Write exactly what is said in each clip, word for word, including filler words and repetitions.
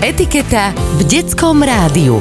Etiketa v detskom rádiu.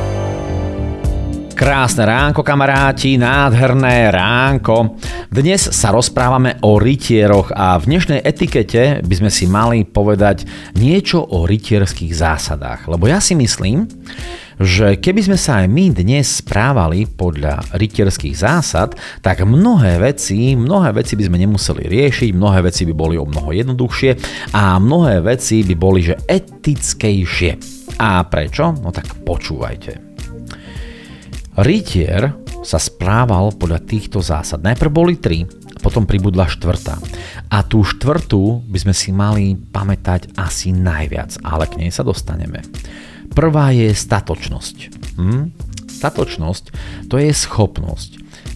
Krásne ránko, kamaráti, nádherné ránko. Dnes sa rozprávame o rytieroch a v dnešnej etikete by sme si mali povedať niečo o rytierských zásadách. Lebo ja si myslím, že keby sme sa aj my dnes správali podľa rytierských zásad, tak mnohé veci, mnohé veci by sme nemuseli riešiť, mnohé veci by boli o mnoho jednoduchšie a mnohé veci by boli že etickejšie. A prečo? No tak počúvajte. Rytier sa správal podľa týchto zásad. Najprv boli tri, potom pribudla štvrtá. A tú štvrtú by sme si mali pamätať asi najviac, ale k nej sa dostaneme. Prvá je statočnosť. Hm? Statočnosť to je schopnosť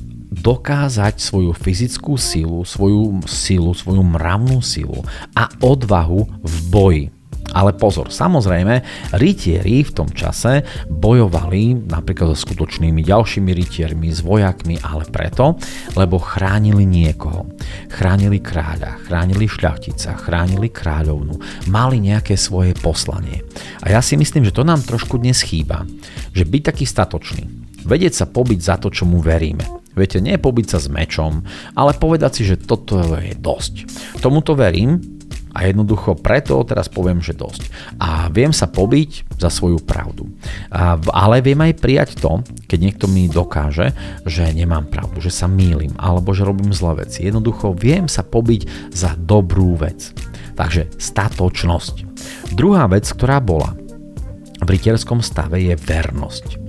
dokázať svoju fyzickú silu, svoju silu, svoju mravnú silu a odvahu v boji. Ale pozor, samozrejme, rytieri v tom čase bojovali napríklad so skutočnými ďalšími rytiermi, s vojakmi, ale preto, lebo chránili niekoho. Chránili kráľa, chránili šľachtica, chránili kráľovnu, mali nejaké svoje poslanie. A ja si myslím, že to nám trošku dnes chýba, že byť taký statočný, vedieť sa pobiť za to, čomu veríme. Viete, nie pobiť sa s mečom, ale povedať si, že toto je dosť. Tomuto verím, a jednoducho preto teraz poviem, že dosť. A viem sa pobiť za svoju pravdu. A, ale viem aj prijať to, keď niekto mi dokáže, že nemám pravdu, že sa mýlim, alebo že robím zlé veci. Jednoducho viem sa pobiť za dobrú vec. Takže statočnosť. Druhá vec, ktorá bola v rytierskom stave, je vernosť.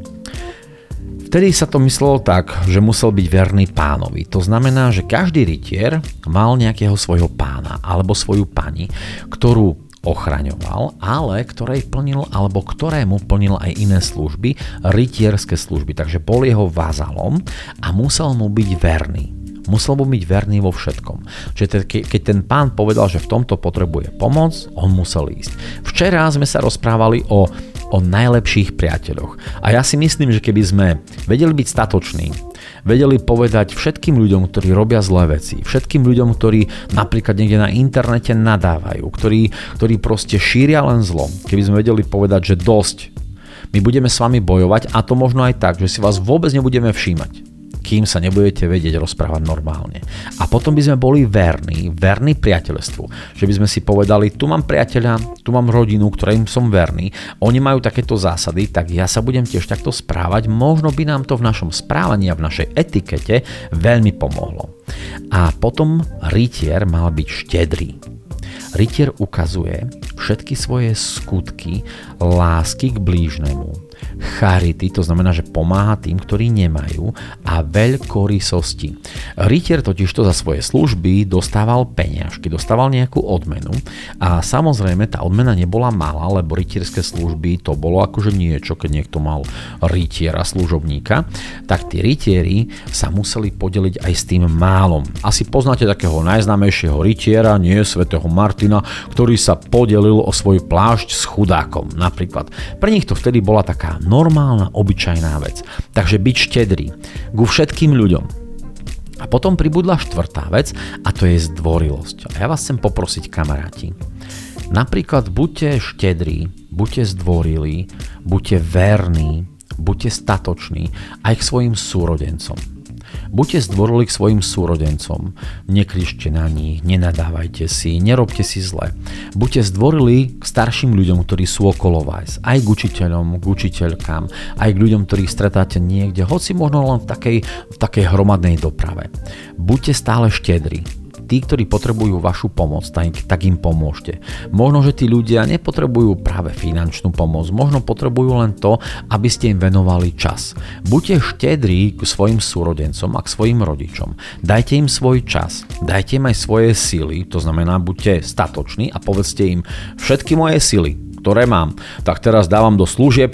Vtedy sa to myslelo tak, že musel byť verný pánovi. To znamená, že každý rytier mal nejakého svojho pána alebo svoju pani, ktorú ochraňoval, ale ktorej plnil alebo ktorému plnil aj iné služby, rytierské služby. Takže bol jeho vazalom a musel mu byť verný. Musel mu byť verný vo všetkom. Čiže keď ten pán povedal, že v tomto potrebuje pomoc, on musel ísť. Včera sme sa rozprávali o o najlepších priateľoch. A ja si myslím, že keby sme vedeli byť statoční, vedeli povedať všetkým ľuďom, ktorí robia zlé veci, všetkým ľuďom, ktorí napríklad niekde na internete nadávajú, ktorí, ktorí proste šíria len zlo, keby sme vedeli povedať, že dosť, my budeme s vami bojovať a to možno aj tak, že si vás vôbec nebudeme všímať, kým sa nebudete vedieť rozprávať normálne. A potom by sme boli verní, verní priateľstvu. Že by sme si povedali, tu mám priateľa, tu mám rodinu, ktorým som verný, oni majú takéto zásady, tak ja sa budem tiež takto správať, možno by nám to v našom správaní a v našej etikete veľmi pomohlo. A potom rytier mal byť štedrý. Rytier ukazuje všetky svoje skutky lásky k blížnemu, charity, to znamená, že pomáha tým, ktorí nemajú, a veľkorysosti. Rytier totižto za svoje služby dostával peniažky, dostával nejakú odmenu a samozrejme tá odmena nebola malá, lebo rytierské služby to bolo akože niečo, keď niekto mal rytiera, služobníka, tak tí rytieri sa museli podeliť aj s tým málom. Asi poznáte takého najznámejšieho rytiera, nie svätého Martina, ktorý sa podelil o svoj plášť s chudákom napríklad. Pre nich to vtedy bola taká normálna, obyčajná vec. Takže byť štedrý ku všetkým ľuďom. A potom pribudla štvrtá vec a to je zdvorilosť. A ja vás chcem poprosiť, kamaráti, napríklad buďte štedrí, buďte zdvorilí, buďte verní, buďte statoční aj k svojim súrodencom. Buďte zdvorili k svojim súrodencom, nekričte na nich, nenadávajte si, nerobte si zle. Buďte zdvorili k starším ľuďom, ktorí sú okolo vás, aj k učiteľom, k učiteľkám, aj k ľuďom, ktorých stretáte niekde, hoci možno len v takej, v takej hromadnej doprave. Buďte stále štedrí. Tí, ktorí potrebujú vašu pomoc, tak, tak im pomôžte. Možno, že tí ľudia nepotrebujú práve finančnú pomoc, možno potrebujú len to, aby ste im venovali čas. Buďte štedrí k svojim súrodencom a k svojim rodičom. Dajte im svoj čas, dajte im aj svoje sily, to znamená, buďte statoční a povedzte im, všetky moje sily, ktoré mám, tak teraz dávam do služieb